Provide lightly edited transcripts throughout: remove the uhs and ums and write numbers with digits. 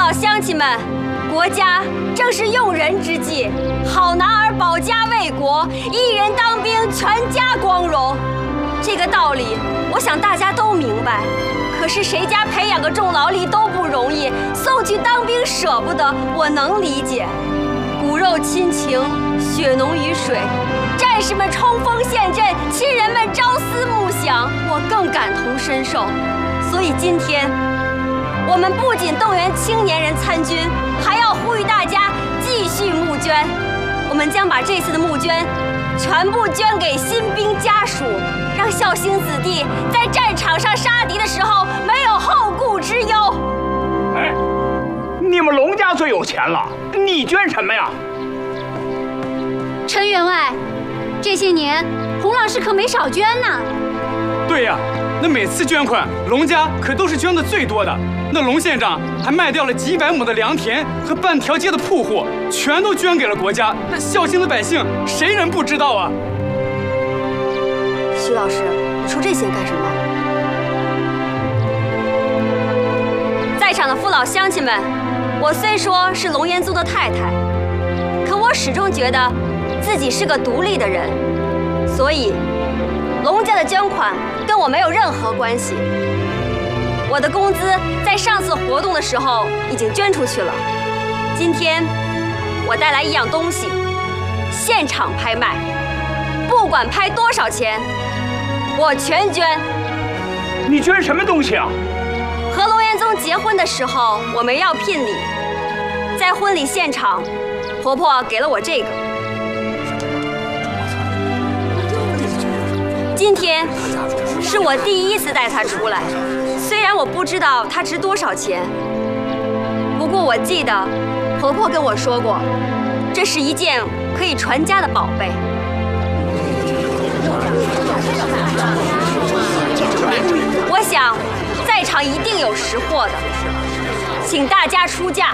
老乡亲们，国家正是用人之际，好男儿保家卫国，一人当兵，全家光荣。这个道理，我想大家都明白。可是谁家培养个重劳力都不容易，送去当兵舍不得，我能理解。骨肉亲情，血浓于水，战士们冲锋陷阵，亲人们朝思暮想，我更感同身受。所以今天，我们不仅动员青年人参军，还要呼吁大家继续募捐。我们将把这次的募捐全部捐给新兵家属，让孝兴子弟在战场上杀敌的时候没有后顾之忧。 哎，你们龙家最有钱了，你捐什么呀？ 陈员外，这些年洪老师可没少捐呢。 对呀，那每次捐款，龙家可都是捐的最多的。那龙县长还卖掉了几百亩的良田和半条街的铺户，全都捐给了国家。那孝兴的百姓谁人不知道啊？ 徐老师，你说这些干什么？在场的父老乡亲们，我虽说是龙岩宗的太太，可我始终觉得自己是个独立的人，所以龙家的捐款跟我没有任何关系。我的工资在上次活动的时候已经捐出去了。今天我带来一样东西，现场拍卖，不管拍多少钱，我全捐。 你捐什么东西啊？ 和龙岩宗结婚的时候，我们要聘礼，在婚礼现场，婆婆给了我这个。今天是我第一次带她出来，虽然我不知道它值多少钱，不过我记得婆婆跟我说过，这是一件可以传家的宝贝。我想在场一定有识货的，请大家出价。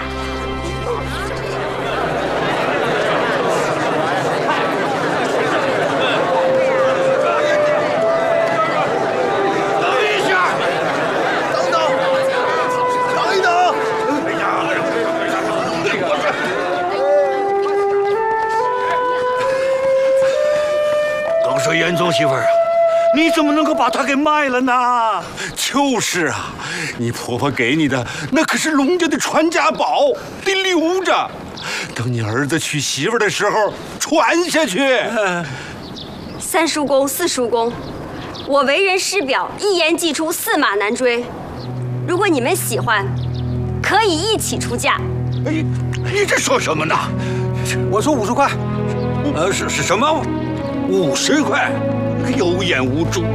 严宗媳妇儿啊，你怎么能够把它给卖了呢？ 就是啊，你婆婆给你的那可是龙家的传家宝，得留着，等你儿子娶媳妇的时候传下去。 三叔公、四叔公，我为人师表，一言既出，驷马难追。如果你们喜欢，可以一起出价。 你这说什么呢？ 我出50块。 是什么？50块？有眼无珠。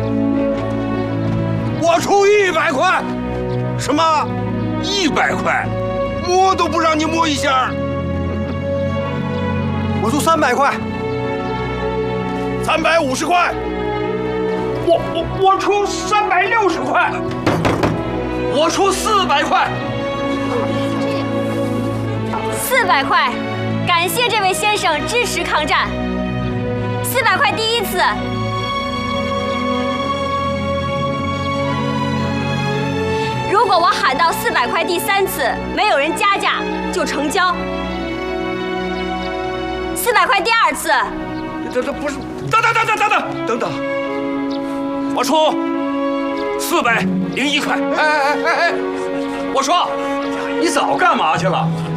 我出100块。 什么？100块？摸都不让你摸一下。 我出300块。 350块。 我出360块。 我出400块。 400块，感谢这位先生支持抗战。400块第一次。如果我喊到400块第3次，没有人加价，就成交。400块第2次。 这不是，等等，我出401块。 我说，你早干嘛去了？